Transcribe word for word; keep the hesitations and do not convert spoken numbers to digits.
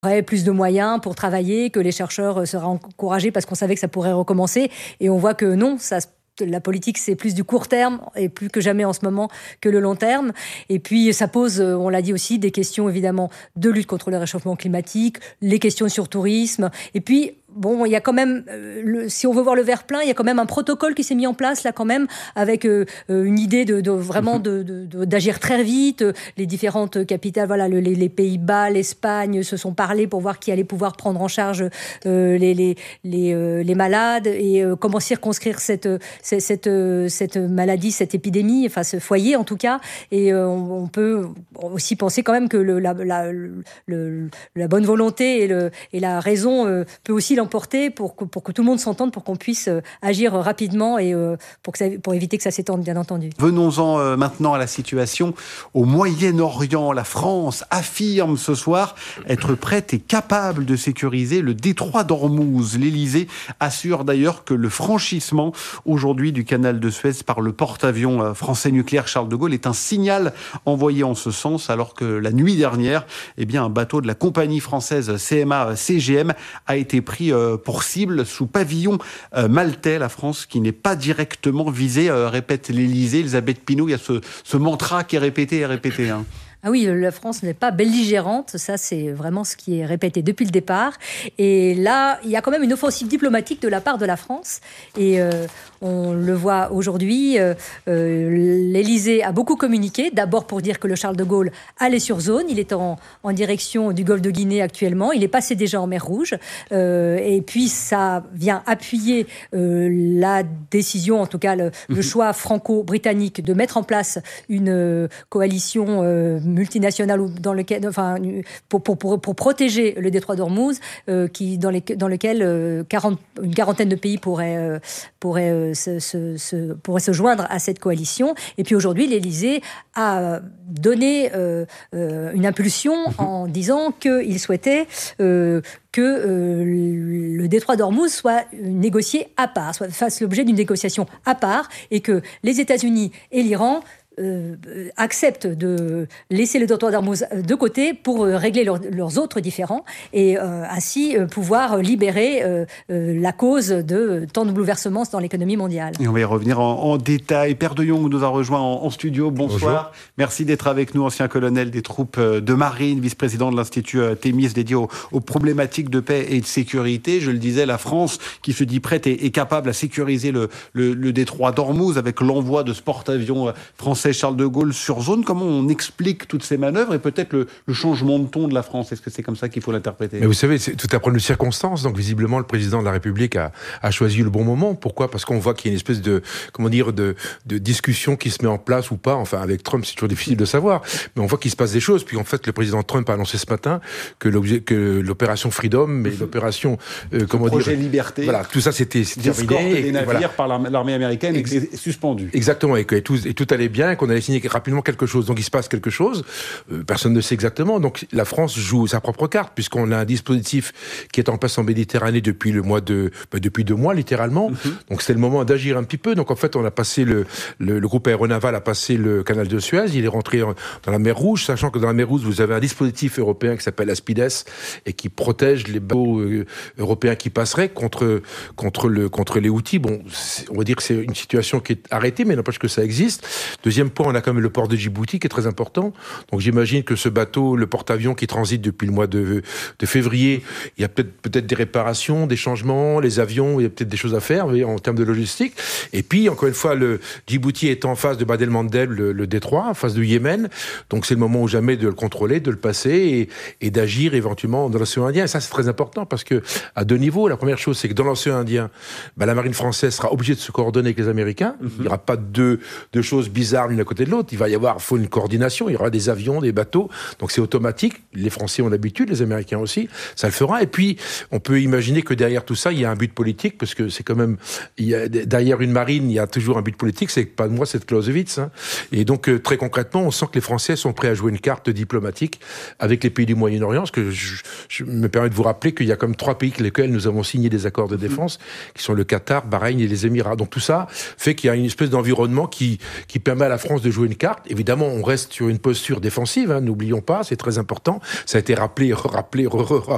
aurait plus de moyens pour travailler, que les chercheurs seraient encouragés parce qu'on savait que ça pourrait recommencer. Et on voit que non, ça se la politique, c'est plus du court terme et plus que jamais en ce moment que le long terme. Et puis, ça pose, on l'a dit aussi, des questions évidemment de lutte contre le réchauffement climatique, les questions sur le tourisme. Et puis, bon, il y a quand même, euh, le, si on veut voir le verre plein, il y a quand même un protocole qui s'est mis en place là quand même, avec euh, une idée de, de vraiment de, de, de, d'agir très vite. Les différentes capitales, voilà, le, les, les Pays-Bas, l'Espagne se sont parlé pour voir qui allait pouvoir prendre en charge euh, les, les, les, euh, les malades et euh, comment circonscrire cette, cette, cette, cette maladie, cette épidémie, enfin ce foyer en tout cas. Et euh, on, on peut aussi penser quand même que le, la, la, le, la bonne volonté et, le, et la raison euh, peut aussi l'emporter pour que, pour que tout le monde s'entende, pour qu'on puisse euh, agir rapidement et euh, pour, que ça, pour éviter que ça s'étende, bien entendu. Venons-en euh, maintenant à la situation au Moyen-Orient. La France affirme ce soir être prête et capable de sécuriser le détroit d'Ormuz. L'Élysée assure d'ailleurs que le franchissement aujourd'hui du canal de Suez par le porte-avions français nucléaire Charles de Gaulle est un signal envoyé en ce sens, alors que la nuit dernière, eh bien, un bateau de la compagnie française C M A C G M a été pris pour cible sous pavillon maltais. La France qui n'est pas directement visée, répète l'Élysée. Elisabeth Pinault, il y a ce, ce mantra qui est répété et répété. Hein. Ah oui, la France n'est pas belligérante, ça c'est vraiment ce qui est répété depuis le départ. Et là, il y a quand même une offensive diplomatique de la part de la France. Et euh, on le voit aujourd'hui, euh, euh, l'Élysée a beaucoup communiqué, d'abord pour dire que le Charles de Gaulle allait sur zone. Il est en, en direction du golfe de Guinée actuellement, il est passé déjà en mer Rouge. Euh, et puis ça vient appuyer euh, la décision, en tout cas le, le choix franco-britannique de mettre en place une euh, coalition euh, multinationale dans lequel, enfin, pour, pour, pour, pour protéger le détroit d'Ormuz, euh, qui, dans, les, dans lequel euh, quarante, une quarantaine de pays pourraient, euh, pourraient, euh, se, se, se, pourraient se joindre à cette coalition. Et puis aujourd'hui, l'Élysée a donné euh, euh, une impulsion en disant qu'il souhaitait euh, que euh, le détroit d'Ormuz soit négocié à part, soit fasse l'objet d'une négociation à part, et que les États-Unis et l'Iran Euh, acceptent de laisser le détroit d'Ormuz de côté pour euh, régler leur, leurs autres différends et euh, ainsi euh, pouvoir libérer euh, euh, la cause de tant de bouleversements dans l'économie mondiale. Et on va y revenir en, en détail. Père de Jong nous a rejoint en, en studio. Bonsoir. Bonjour. Merci d'être avec nous, ancien colonel des troupes de marine, vice-président de l'Institut Thémis dédié aux, aux problématiques de paix et de sécurité. Je le disais, la France qui se dit prête et, et capable à sécuriser le, le, le détroit d'Ormuz avec l'envoi de ce porte-avions français Charles de Gaulle sur zone. Comment on explique toutes ces manœuvres et peut-être le, le changement de ton de la France? Est-ce que c'est comme ça qu'il faut l'interpréter? Mais vous savez, c'est tout à prendre de circonstances. Donc visiblement, le président de la République a, a choisi le bon moment. Pourquoi? Parce qu'on voit qu'il y a une espèce de, comment dire, de, de discussion qui se met en place ou pas. Enfin, avec Trump, c'est toujours difficile de savoir. Mais on voit qu'il se passe des choses. Puis en fait, le président Trump a annoncé ce matin que, l'objet, que l'opération Freedom et l'opération, euh, comment dire, projet Liberté, voilà, tout ça c'était terminé. Des navires voilà. par l'armée américaine Ex- est suspendu. Exactement, et que et tout, et tout allait bien, qu'on allait signer rapidement quelque chose. Donc il se passe quelque chose, euh, personne ne sait exactement. Donc la France joue sa propre carte, puisqu'on a un dispositif qui est en place en Méditerranée depuis le mois de, bah, depuis deux mois littéralement. Mm-hmm. Donc c'est le moment d'agir un petit peu. Donc en fait on a passé le, le, le groupe aéronaval a passé le canal de Suez, il est rentré en, dans la mer Rouge, sachant que dans la mer Rouge vous avez un dispositif européen qui s'appelle Aspides et qui protège les bateaux euh, européens qui passeraient contre contre le contre les Houthis. Bon, on va dire que c'est une situation qui est arrêtée, mais n'empêche que ça existe. Deuxième point, on a quand même le port de Djibouti qui est très important. Donc j'imagine que ce bateau, le porte-avions qui transite depuis le mois de, de février, il y a peut-être peut-être des réparations, des changements, les avions, il y a peut-être des choses à faire voyez, en termes de logistique. Et puis encore une fois, le Djibouti est en face de Bab el-Mandeb, le, le détroit, en face du Yémen. Donc c'est le moment ou jamais de le contrôler, de le passer et, et d'agir éventuellement dans l'océan Indien. Et ça c'est très important parce que à deux niveaux. La première chose, c'est que dans l'océan Indien, bah, la marine française sera obligée de se coordonner avec les Américains. Mm-hmm. Il n'y aura pas deux, deux choses bizarres l'une à côté de l'autre. Il va y avoir, faut une coordination. Il y aura des avions, des bateaux. Donc c'est automatique. Les Français ont l'habitude, les Américains aussi. Ça le fera. Et puis, on peut imaginer que derrière tout ça, il y a un but politique, parce que c'est quand même, il y a, derrière une marine, il y a toujours un but politique. C'est pas de moi, c'est de Clausewitz. Hein. Et donc, euh, très concrètement, on sent que les Français sont prêts à jouer une carte diplomatique avec les pays du Moyen-Orient. Parce que je, je me permets de vous rappeler qu'il y a comme trois pays avec lesquels nous avons signé des accords de défense, mmh. qui sont le Qatar, Bahreïn et les Émirats. Donc tout ça fait qu'il y a une espèce d'environnement qui, qui permet à la France de jouer une carte. Évidemment, on reste sur une posture défensive, hein, n'oublions pas, c'est très important. Ça a été rappelé, rappelé,